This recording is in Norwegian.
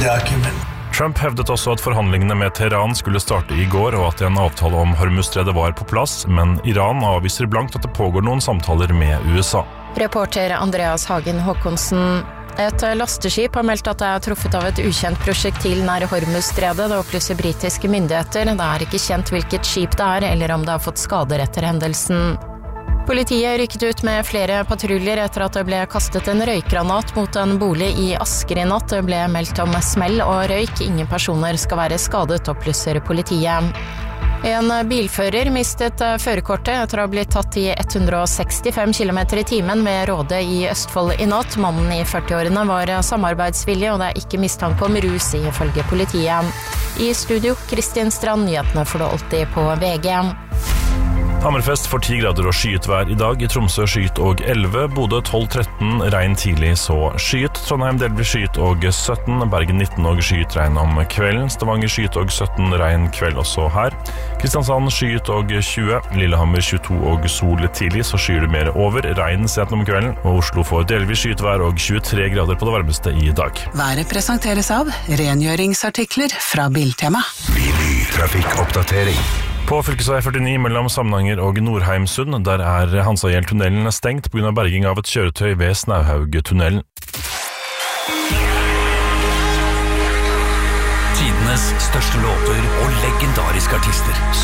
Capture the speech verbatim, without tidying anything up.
document. Trump hevdet også at forhandlingene med Teheran skulle starte i går, og at en avtale om Hormuzstredet var på plass, men Iran avviser blankt at det pågår noen samtaler med U S A. Reporter Andreas Hagen Håkonsen. Et lasteskip har meldt at det er truffet av et ukjent prosjektil nær Hormuzstredet. Det opplyser britiske myndigheter. Det er ikke kjent hvilket skip det er, eller om det har fått skader etter hendelsen. Politiet rykket ut med flere patruljer etter at det ble kastet en røykgranat mot en bolig i Asker i natt. Det ble meldt om smell og røyk. Ingen personer skal være skadet, opplyser politiet. En bilfører mistet førerkortet etter å ha blitt tatt i hundre og sekstifem kilometer i timen ved Råde i Østfold i natt. Mannen i førtiårene var samarbeidsvillig, og det er ikke mistanke om rus ifølge politiet. I studio, Kristin Strand, nyhetene får du alltid på V G. Hammerfest får ti grader og skyet vær i dag. I Tromsø skyet og elleve, Bodø tolv tretten, regn tidlig så skyet. Trondheim delvis skyet og sytten, Bergen nitten og skyet regn om kvelden. Stavanger skyet og sytten, regn kveld også her. Kristiansand skyet og tjue, Lillehammer tjueto og sol tidlig, så skyer det mer over. Regn sent om kvelden, og Oslo får delvis skyet vær og tjuetre grader på det varmeste i dag. Været presenteres av rengjøringsartikler fra Biltema. Trafikkoppdatering. På fylkesvei førtini mellom Samnanger og Nordheimsund, der er Hansagjeld-tunnelen stengt på grunn av berging av et kjøretøy ved Snauhaug-tunnelen. Tidenes største låter og legendariske artister.